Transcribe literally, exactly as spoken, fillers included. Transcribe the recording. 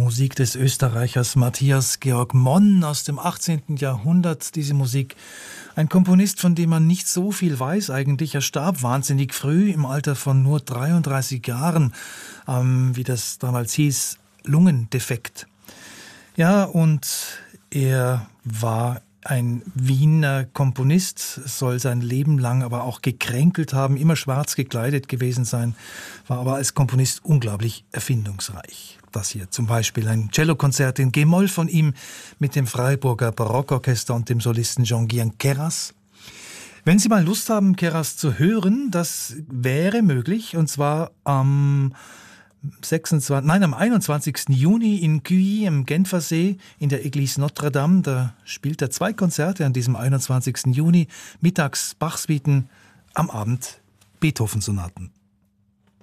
Musik des Österreichers Matthias Georg Monn aus dem achtzehnten Jahrhundert. Diese Musik, ein Komponist, von dem man nicht so viel weiß eigentlich. Er starb wahnsinnig früh, im Alter von nur dreiunddreißig Jahren, ähm, wie das damals hieß, Lungendefekt. Ja, und er war ein Wiener Komponist, soll sein Leben lang aber auch gekränkelt haben, immer schwarz gekleidet gewesen sein, war aber als Komponist unglaublich erfindungsreich. Das hier zum Beispiel ein Cellokonzert in G-Moll von ihm mit dem Freiburger Barockorchester und dem Solisten Jean-Guyen Queyras. Wenn Sie mal Lust haben, Queyras zu hören, das wäre möglich, und zwar am sechsundzwanzigsten, nein, am einundzwanzigsten Juni in Cuy im Genfersee in der Église Notre-Dame. Da spielt er zwei Konzerte an diesem einundzwanzigsten Juni. Mittags Bach-Suiten, am Abend Beethoven-Sonaten.